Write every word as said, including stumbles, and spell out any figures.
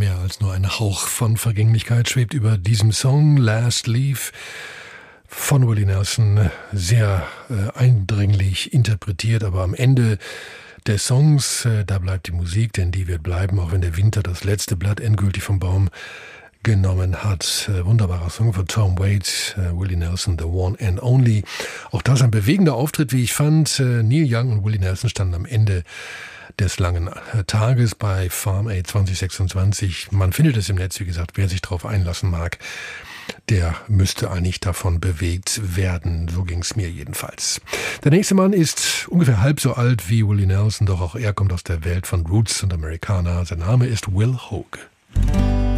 mehr als nur ein Hauch von Vergänglichkeit schwebt über diesem Song Last Leaf von Willie Nelson. Sehr äh, eindringlich interpretiert, aber am Ende des Songs, äh, da bleibt die Musik, denn die wird bleiben, auch wenn der Winter das letzte Blatt endgültig vom Baum genommen hat. Äh, wunderbarer Song von Tom Waits, äh, Willie Nelson, The One and Only. Auch das ein bewegender Auftritt, wie ich fand. Äh, Neil Young und Willie Nelson standen am Ende des langen äh, Tages bei Farm Aid zwanzig sechsundzwanzig. Man findet es im Netz, wie gesagt, wer sich darauf einlassen mag, der müsste eigentlich davon bewegt werden. So ging es mir jedenfalls. Der nächste Mann ist ungefähr halb so alt wie Willie Nelson, doch auch er kommt aus der Welt von Roots und Americana. Sein Name ist Will Hoge.